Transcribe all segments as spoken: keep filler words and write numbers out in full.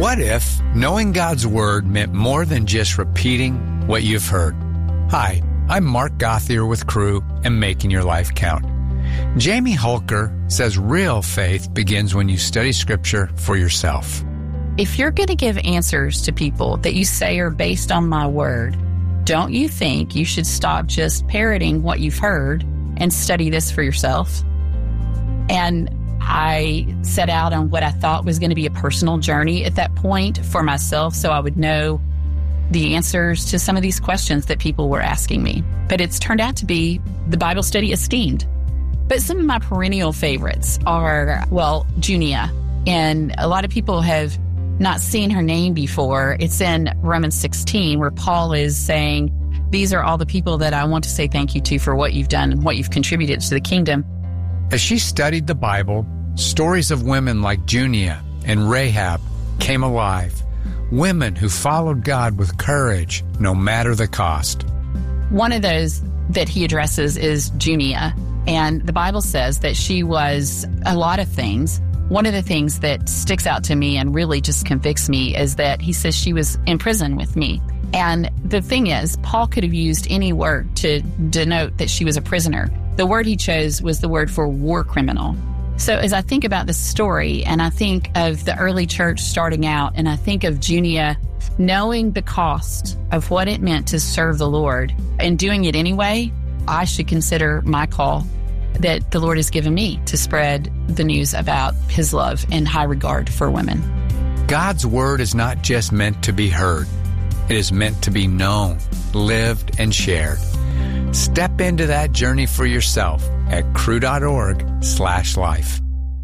What if knowing God's Word meant more than just repeating what you've heard? Hi, I'm Mark Gothier with Crew and Making Your Life Count. Jamie Holker says real faith begins when you study Scripture for yourself. If you're going to give answers to people that you say are based on my word, don't you think you should stop just parroting what you've heard and study this for yourself? And I set out on what I thought was going to be a personal journey at that point for myself so I would know the answers to some of these questions that people were asking me. But it's turned out to be the Bible study esteemed. But some of my perennial favorites are, well, Junia. And a lot of people have not seen her name before. It's in Romans sixteen, where Paul is saying, these are all the people that I want to say thank you to for what you've done and what you've contributed to the kingdom. As she studied the Bible, stories of women like Junia and Rahab came alive. Women who followed God with courage, no matter the cost. One of those that he addresses is Junia. And the Bible says that she was a lot of things. One of the things that sticks out to me and really just convicts me is that he says she was in prison with me. And the thing is, Paul could have used any word to denote that she was a prisoner. The word he chose was the word for war criminal. So as I think about this story and I think of the early church starting out and I think of Junia knowing the cost of what it meant to serve the Lord and doing it anyway, I should consider my call that the Lord has given me to spread the news about his love and high regard for women. God's word is not just meant to be heard. It is meant to be known, lived, and shared. Step into that journey for yourself at crew.org slash life.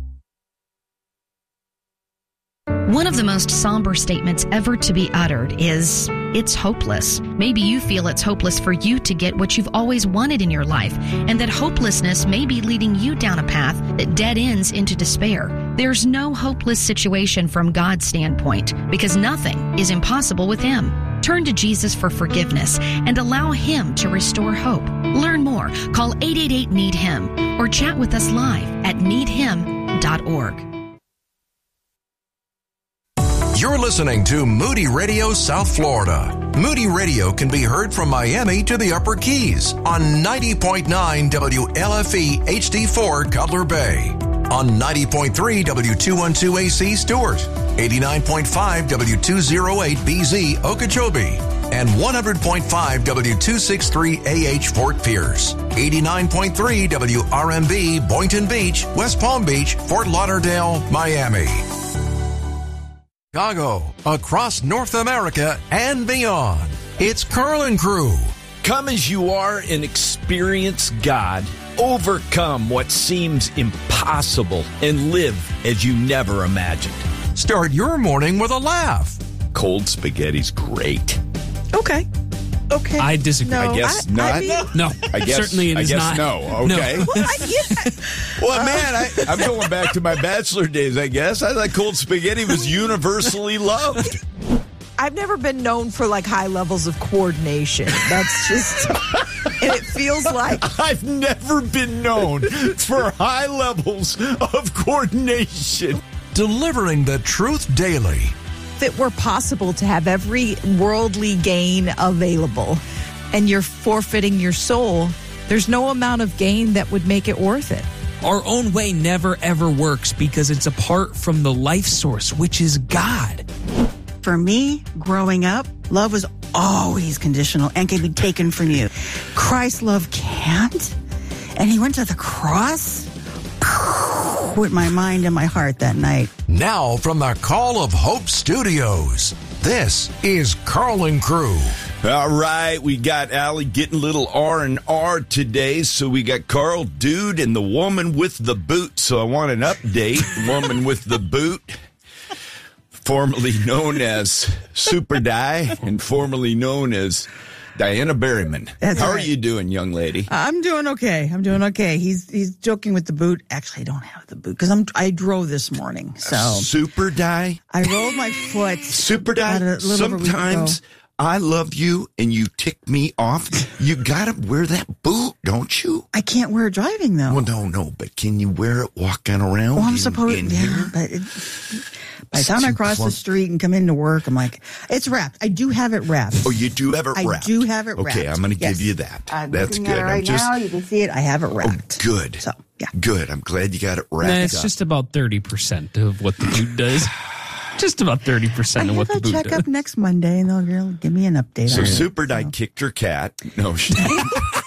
One of the most somber statements ever to be uttered is, it's hopeless. Maybe you feel it's hopeless for you to get what you've always wanted in your life, and that hopelessness may be leading you down a path that dead ends into despair. There's no hopeless situation from God's standpoint, because nothing is impossible with Him. Turn to Jesus for forgiveness and allow Him to restore hope. Learn more. Call eight eight eight, need him or chat with us live at need him dot org. You're listening to Moody Radio South Florida. Moody Radio can be heard from Miami to the Upper Keys on ninety point nine W L F E H D four Cutler Bay, on ninety point three W two twelve A C Stewart, eighty-nine point five W two oh eight B Z Okeechobee, and one hundred point five W two sixty-three A H Fort Pierce, eighty-nine point three W R M B Boynton Beach, West Palm Beach, Fort Lauderdale, Miami. Chicago, across North America and beyond. It's Carl and Crew. Come as you are and experience God. Overcome what seems impossible and live as you never imagined. Start your morning with a laugh. Cold spaghetti's great. Okay. Okay. I disagree. No, I guess I, not. I mean, No, I guess, certainly it I is guess not. no. Okay. No. well, I, yeah. Well, man, I, I'm going back to my bachelor days, I guess. I thought cold spaghetti was universally loved. I've never been known for like high levels of coordination. That's just, and it feels like I've never been known for high levels of coordination. Delivering the truth daily. if it were possible to have every worldly gain available and you're forfeiting your soul, there's no amount of gain that would make it worth it. Our own way never, ever works because it's apart from the life source, which is God. For me, growing up, love was always conditional and can be taken from you. Christ's love can't. And he went to the cross with my mind and my heart that night. Now from the Call of Hope Studios, this is Carl and Crew. All right, we got Allie getting a little R and R today, so we got Carl Dude and the woman with the boot. So I want an update. Woman with the boot, formerly known as Super Di and formerly known as Diana Berryman. That's How right. are you doing, young lady? I'm doing okay. I'm doing okay. He's he's joking with the boot. Actually, I don't have the boot because I'm I drove this morning. So Super Di? I rolled my foot. Super about a Di? little over a week Sometimes ago. I love you and you tick me off. You gotta wear that boot, don't you? I can't wear it driving though. Well, no, no, but can you wear it walking around? Well, I'm in- supposed, in yeah, here? but, it, By the time I cross the street and come into work, I'm like, it's wrapped. I do have it wrapped. Oh, you do have it I wrapped? do have it wrapped. Okay, I'm going to Yes. give you that. I'm That's looking good. at it right I'm just, now. You can see it. I have it oh, wrapped. good. So, yeah. Good. I'm glad you got it wrapped Nah, it's up. just about thirty percent of what the boot does. Just about thirty I percent of have what the a boot does. checkup next Monday, and they'll they'll give me an update So on it. Super Dyke kicked her cat. No, she didn't.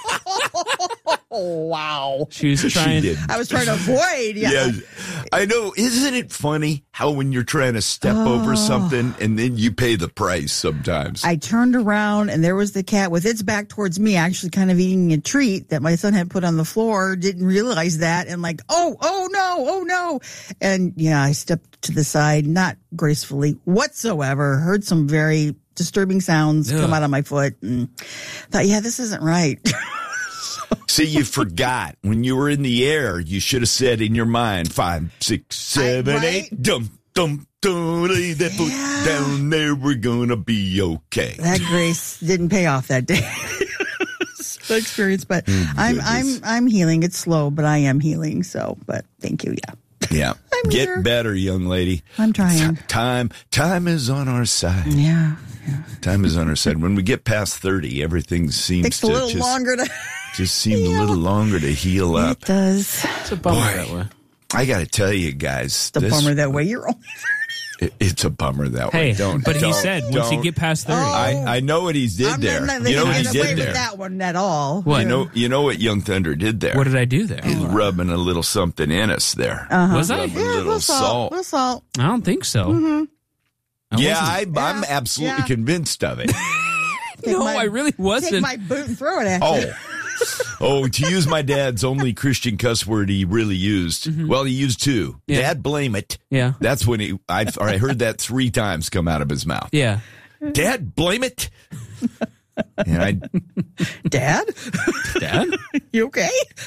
Oh, wow. She was She trying. did. I was trying to avoid. Yeah. Yeah, I know. Isn't it funny how when you're trying to step over something and then you pay the price sometimes? I turned around and there was the cat with its back towards me, actually kind of eating a treat that my son had put on the floor. Didn't realize that, and like, oh, oh no, oh no. And yeah, I stepped to the side, not gracefully whatsoever. Heard some very disturbing sounds Ugh. come out of my foot and thought, yeah, this isn't right. See, you forgot when you were in the air. You should have said in your mind five, six, seven, right? eight, dum, dum, dum, lay that foot Yeah. down there. We're gonna be okay. That grace didn't pay off that day. The experience, but I'm I'm goodness. I'm healing. It's slow, but I am healing. So, but thank you. Yeah, Yeah, I'm get here. better, young lady. I'm trying. Time, time is on our side. Yeah, Time is on our side. When we get past thirty, everything seems takes a to little just, longer to. just seem a little longer to heal up. It does. It's a bummer Boy. that way. I got to tell you guys, The this- bummer that way. You're only. it- it's a bummer that Hey, way. Don't. but he don't, said once you don't. get past thirty, I, I know what he did I'm there. not You know what letting he get away did with there. that one at all. What? You know, you know what Young Thunder did there. what did I do there? He's rubbing a little something in us there. Was I? Rubbing a Yeah, a little little salt. salt. little salt. I don't think so. I Yeah, I, wasn't- I'm absolutely Yeah. convinced of it. Take no, my- I really Take wasn't. my boot and throw it at you. Oh. Oh, to use my dad's only Christian cuss word he really used. Well, he used two. Yeah. Dad, blame it. Yeah. That's when he, I, or I heard that three times come out of his mouth. Yeah. Dad, blame it. And I, Dad, Dad? you okay?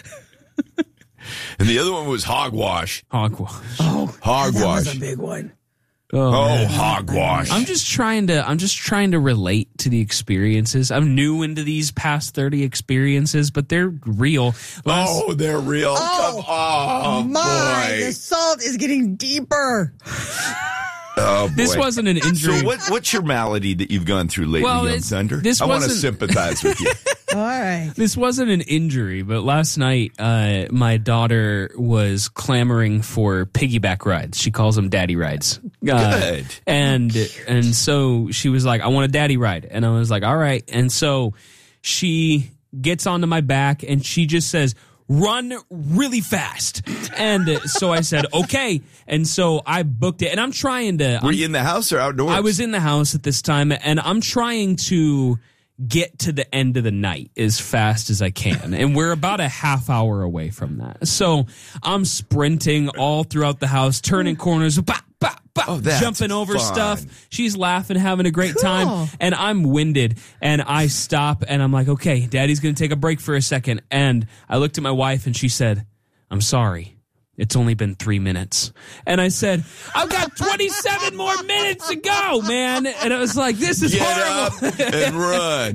and the other one was hogwash. Hogwash. Oh, Hogwash. that was a big one. Oh, Oh, man. hogwash. I'm just trying to I'm just trying to relate to the experiences. I'm new into these past thirty experiences, but they're real. Last- Oh, they're real. Oh, Come on, My, boy. the salt is getting deeper. Oh, boy. This wasn't an injury. So what, what's your malady that you've gone through lately, Well, Young it's- Thunder? this I want to wasn't- sympathize with you. All right. This wasn't an injury, but last night uh, my daughter was clamoring for piggyback rides. She calls them daddy rides. Uh, Good. And and so she was like, I want a daddy ride. And I was like, all right. And so she gets onto my back and she just says, run really fast. And uh, so I said, okay. And so I booked it. And I'm trying to... Were I'm- you in the house or outdoors? I was in the house at this time, and I'm trying to get to the end of the night as fast as I can. And we're about a half hour away from that. So I'm sprinting all throughout the house, turning corners, bah, bah, bah, Oh, that's jumping over fun. stuff. She's laughing, having a great Cool. time. And I'm winded. And I stop, and I'm like, okay, Daddy's going to take a break for a second. And I looked at my wife, and she said, I'm sorry. It's only been three minutes. And I said, I've got twenty-seven more minutes to go, man. And I was like, this is Get horrible. up and run.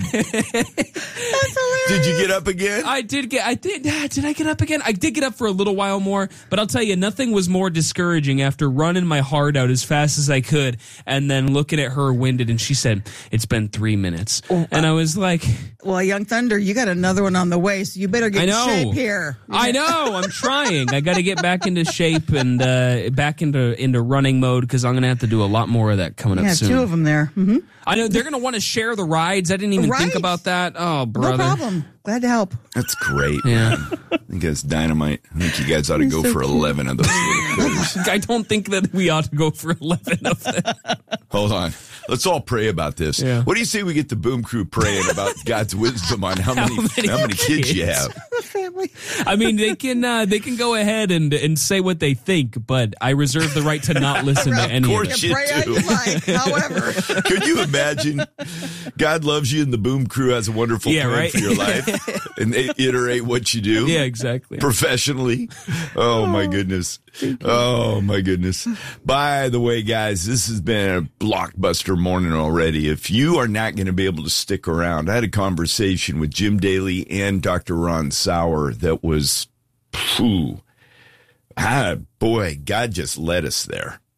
Did you get up again? I did get, I did, ah, did I get up again? I did get up for a little while more, but I'll tell you, nothing was more discouraging after running my heart out as fast as I could and then looking at her winded, and she said, it's been three minutes. And I was like, Well, Young Thunder, you got another one on the way, so you better get I in know. shape here. I know. I'm trying. I got to get back into shape and uh, back into into running mode because I'm going to have to do a lot more of that coming You up have soon. two of them there. Mm-hmm. I know they're going to want to share the rides. I didn't even think Right. about that. Oh, brother. No problem. Glad to help. That's great. Yeah. I think that's dynamite. I think you guys ought to go so for cute. eleven of those little critters. I don't think that we ought to go for eleven of them. Hold on. Let's all pray about this. Yeah. What do you say we get the Boom Crew praying about God's wisdom on how many how many many, kids you kids? have? Family. I mean, they can uh, they can go ahead and and say what they think, but I reserve the right to not listen to any of course it. you Pray how do. you like. However, Could you imagine? God loves you and the Boom Crew has a wonderful Yeah, plan right? for your life and they iterate what you do. Yeah, exactly. Professionally. Oh my goodness. Oh my goodness. By the way, guys, this has been a blockbuster morning already. If you are not going to be able to stick around, I had a conversation with Jim Daly and Doctor Ron Sauer that was, phew, ah, boy, God just led us there.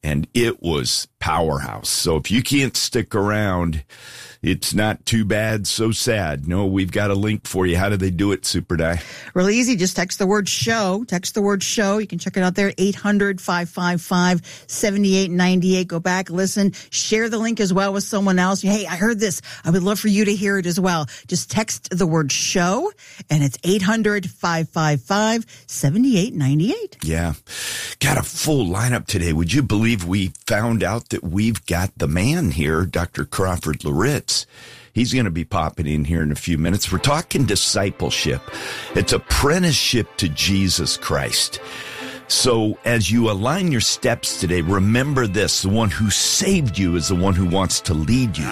and it was powerhouse. So if you can't stick around, it's not too bad, so sad. No, we've got a link for you. How do they do it, Super Di? Really easy. Just text the word show. Text the word show. You can check it out there. eight hundred, five five five, seven eight nine eight. Go back, listen, share the link as well with someone else. Hey, I heard this. I would love for you to hear it as well. Just text the word show, and it's eight hundred, five five five, seven eight nine eight. Yeah. Got a full lineup today. Would you believe we found out that we've got the man here, Doctor Crawford Loritz? He's going to be popping in here in a few minutes. We're talking discipleship. It's apprenticeship to Jesus Christ. So as you align your steps today, remember this: the one who saved you is the one who wants to lead you.